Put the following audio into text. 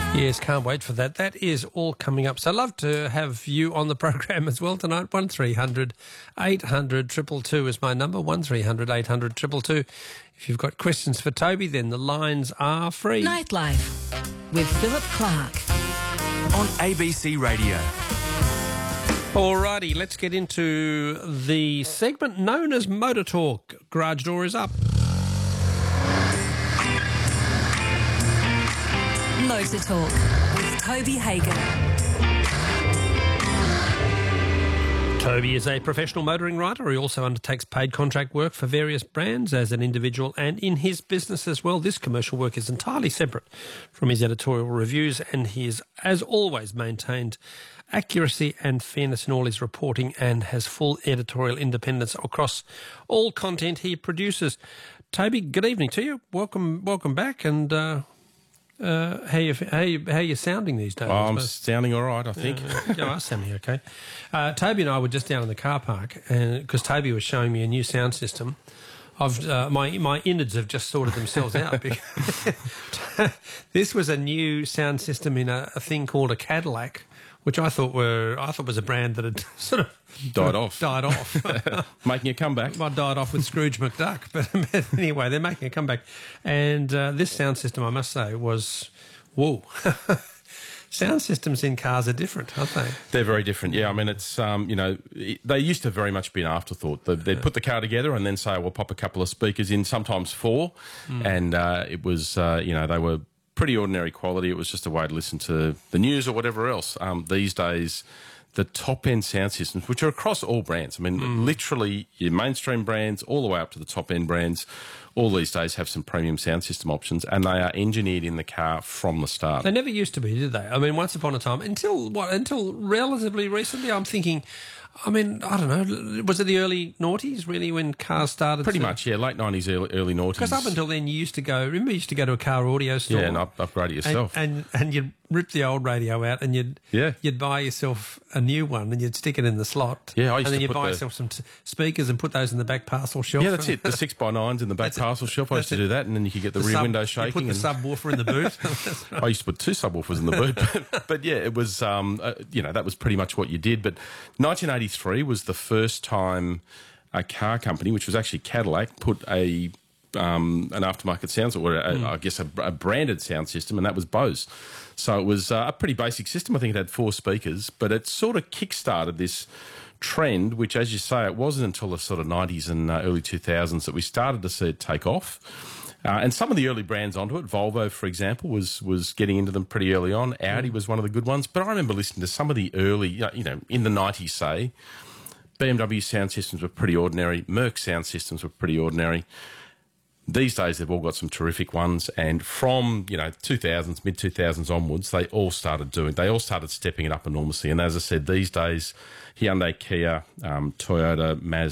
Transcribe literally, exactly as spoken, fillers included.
Yes, can't wait for that. That is all coming up. So I'd love to have you on the program as well tonight. one three hundred eight hundred two two two is my number, one three hundred eight hundred two two two. If you've got questions for Toby, then the lines are free. Nightlife with Philip Clark on A B C Radio. Alrighty, let's get into the segment known as Motor Talk. Garage door is up. Motor Talk with Toby Hagen. Toby is a professional motoring writer. He also undertakes paid contract work for various brands as an individual and in his business as well. This commercial work is entirely separate from his editorial reviews, and he has, as always, maintained accuracy and fairness in all his reporting and has full editorial independence across all content he produces. Toby, good evening to you. Welcome, welcome back, and uh, uh, how you how you how you sounding these days? Oh, I'm sounding all right, I think. Uh, you are sounding okay. Uh, Toby and I were just down in the car park, and because Toby was showing me a new sound system. I've, uh, my my innards have just sorted themselves out. This was a new sound system in a, a thing called a Cadillac, which I thought were I thought was a brand that had sort of died off. Died off, making a comeback. I died off with Scrooge McDuck, but anyway, they're making a comeback. And uh, this sound system, I must say, was whoa. Sound systems in cars are different, aren't they? They're very different, yeah. I mean, it's, um, you know, they used to very much be an afterthought. They'd, they'd put the car together and then say, we'll pop a couple of speakers in, sometimes four. Mm. And uh, it was, uh, you know, they were pretty ordinary quality. It was just a way to listen to the news or whatever else. Um, these days, the top-end sound systems, which are across all brands, I mean, mm. literally your mainstream brands all the way up to the top-end brands, all these days have some premium sound system options, and they are engineered in the car from the start. They never used to be, did they? I mean, once upon a time, until what? Until relatively recently, I'm thinking. I mean, I don't know. Was it the early noughties, really, when cars started? Pretty to... much, yeah. Late nineties, early, early noughties. Because up until then, you used to go. Remember, you used to go to a car audio store, yeah, and up, upgrade it yourself, and, and and you'd rip the old radio out, and you'd yeah. you'd buy yourself a new one, and you'd stick it in the slot. Yeah, I used and then to you'd put buy the... yourself some t- speakers and put those in the back parcel shelf. Yeah, that's it. The six by nines in the back parcel shelf. I used to it. do that, and then you could get the, the rear sub, window shaking. You put the and... subwoofer in the boot. Right. I used to put two subwoofers in the boot, but, but yeah, it was um, uh, you know, that was pretty much what you did. But nineteen eighty-three was the first time a car company, which was actually Cadillac, put a um, an aftermarket sound, or a, mm. I guess a, a branded sound system, and that was Bose. So it was uh, a pretty basic system. I think it had four speakers, but it sort of kick-started this trend, which, as you say, it wasn't until the sort of nineties and uh, early two thousands that we started to see it take off. Uh, and some of the early brands onto it, Volvo, for example, was was getting into them pretty early on. Audi mm. was one of the good ones. But I remember listening to some of the early, you know, in the nineties, say, B M W sound systems were pretty ordinary. Merc sound systems were pretty ordinary. These days, they've all got some terrific ones. And from, you know, two thousands, mid two thousands onwards, they all started doing, they all started stepping it up enormously. And as I said, these days, Hyundai, Kia, um, Toyota, Mazda,